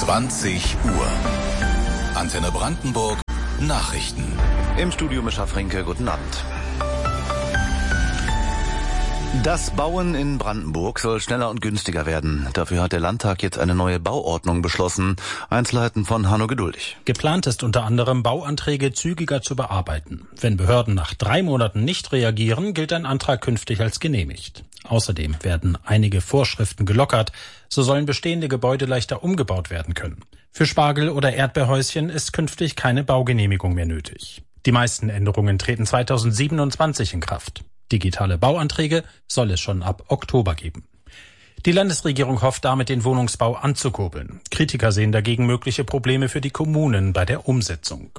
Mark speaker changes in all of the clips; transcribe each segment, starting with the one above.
Speaker 1: 20 Uhr. Antenne Brandenburg Nachrichten.
Speaker 2: Im Studio Mischa Frenke, guten Abend. Das Bauen in Brandenburg soll schneller und günstiger werden. Dafür hat der Landtag jetzt eine neue Bauordnung beschlossen. Einzelheiten von Hanno Geduldig.
Speaker 3: Geplant ist unter anderem, Bauanträge zügiger zu bearbeiten. Wenn Behörden nach 3 Monaten nicht reagieren, gilt ein Antrag künftig als genehmigt. Außerdem werden einige Vorschriften gelockert. So sollen bestehende Gebäude leichter umgebaut werden können. Für Spargel- oder Erdbeerhäuschen ist künftig keine Baugenehmigung mehr nötig. Die meisten Änderungen treten 2027 in Kraft. Digitale Bauanträge soll es schon ab Oktober geben. Die Landesregierung hofft damit, den Wohnungsbau anzukurbeln. Kritiker sehen dagegen mögliche Probleme für die Kommunen bei der Umsetzung.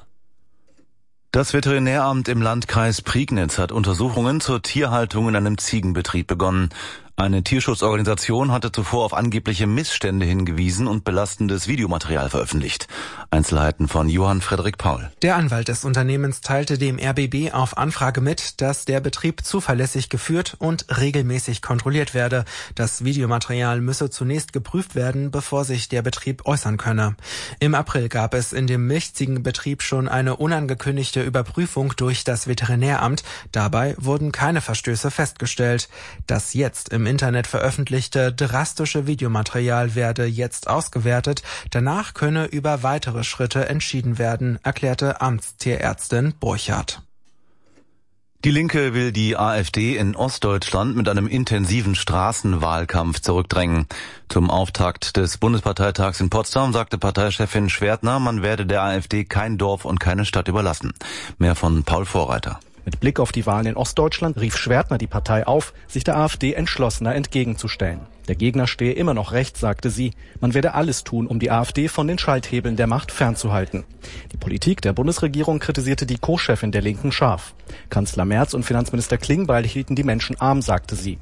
Speaker 2: Das Veterinäramt im Landkreis Prignitz hat Untersuchungen zur Tierhaltung in einem Ziegenbetrieb begonnen. Eine Tierschutzorganisation hatte zuvor auf angebliche Missstände hingewiesen und belastendes Videomaterial veröffentlicht. Einzelheiten von Johann Frederik Paul.
Speaker 4: Der Anwalt des Unternehmens teilte dem RBB auf Anfrage mit, dass der Betrieb zuverlässig geführt und regelmäßig kontrolliert werde. Das Videomaterial müsse zunächst geprüft werden, bevor sich der Betrieb äußern könne. Im April gab es in dem Milchziegenbetrieb schon eine unangekündigte Überprüfung durch das Veterinäramt. Dabei wurden keine Verstöße festgestellt. Das jetzt im Internet veröffentlichte drastische Videomaterial werde jetzt ausgewertet. Danach könne über weitere Schritte entschieden werden, erklärte Amtstierärztin Burchardt.
Speaker 2: Die Linke will die AfD in Ostdeutschland mit einem intensiven Straßenwahlkampf zurückdrängen. Zum Auftakt des Bundesparteitags in Potsdam sagte Parteichefin Schwertner, man werde der AfD kein Dorf und keine Stadt überlassen. Mehr von Paul Vorreiter.
Speaker 5: Mit Blick auf die Wahlen in Ostdeutschland rief Schwertner die Partei auf, sich der AfD entschlossener entgegenzustellen. Der Gegner stehe immer noch rechts, sagte sie. Man werde alles tun, um die AfD von den Schalthebeln der Macht fernzuhalten. Die Politik der Bundesregierung kritisierte die Co-Chefin der Linken scharf. Kanzler Merz und Finanzminister Klingbeil hielten die Menschen arm, sagte sie.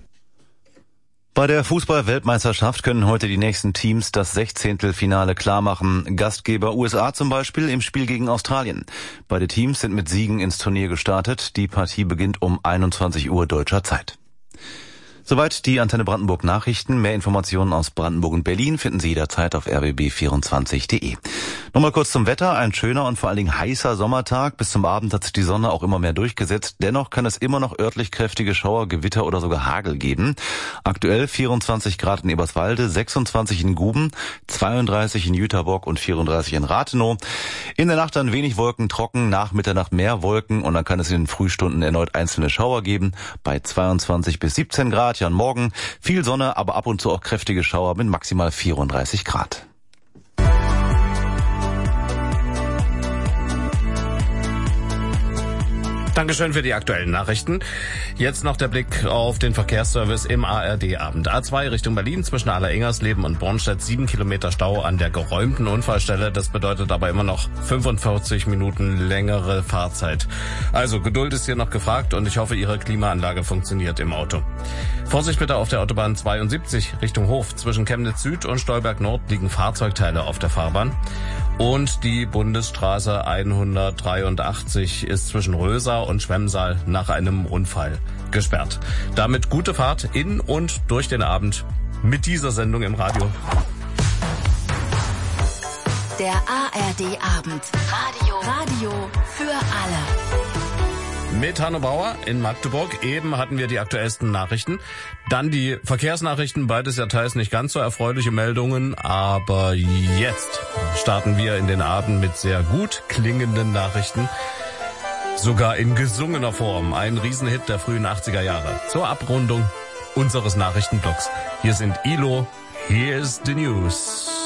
Speaker 2: Bei der Fußball-Weltmeisterschaft können heute die nächsten Teams das 16. Finale klarmachen. Gastgeber USA zum Beispiel im Spiel gegen Australien. Beide Teams sind mit Siegen ins Turnier gestartet. Die Partie beginnt um 21 Uhr deutscher Zeit. Soweit die Antenne Brandenburg Nachrichten. Mehr Informationen aus Brandenburg und Berlin finden Sie jederzeit auf rbb24.de. Nochmal kurz zum Wetter. Ein schöner und vor allen Dingen heißer Sommertag. Bis zum Abend hat sich die Sonne auch immer mehr durchgesetzt. Dennoch kann es immer noch örtlich kräftige Schauer, Gewitter oder sogar Hagel geben. Aktuell 24 Grad in Eberswalde, 26 in Guben, 32 in Jüterbock und 34 in Rathenow. In der Nacht dann wenig Wolken, trocken, nach Mitternacht mehr Wolken und dann kann es in den Frühstunden erneut einzelne Schauer geben. Bei 22 bis 17 Grad. Ja, morgen viel Sonne, aber ab und zu auch kräftige Schauer mit maximal 34 Grad.
Speaker 6: Dankeschön für die aktuellen Nachrichten. Jetzt noch der Blick auf den Verkehrsservice im ARD-Abend. A2 Richtung Berlin zwischen Allereingersleben und Bornstedt 7 Kilometer Stau an der geräumten Unfallstelle. Das bedeutet aber immer noch 45 Minuten längere Fahrzeit. Also Geduld ist hier noch gefragt und ich hoffe, Ihre Klimaanlage funktioniert im Auto. Vorsicht bitte auf der Autobahn 72 Richtung Hof. Zwischen Chemnitz Süd und Stolberg Nord liegen Fahrzeugteile auf der Fahrbahn. Und die Bundesstraße 183 ist zwischen Röser und Schwemmsaal nach einem Unfall gesperrt. Damit gute Fahrt in und durch den Abend mit dieser Sendung im Radio.
Speaker 7: Der ARD-Abend. Radio für alle.
Speaker 6: Mit Hanno Bauer in Magdeburg. Eben hatten wir die aktuellsten Nachrichten. Dann die Verkehrsnachrichten, beides ja teils nicht ganz so erfreuliche Meldungen. Aber jetzt starten wir in den Abend mit sehr gut klingenden Nachrichten. Sogar in gesungener Form. Ein Riesenhit der frühen 80er Jahre. Zur Abrundung unseres Nachrichtenblocks. Hier sind ILO. Here's the News.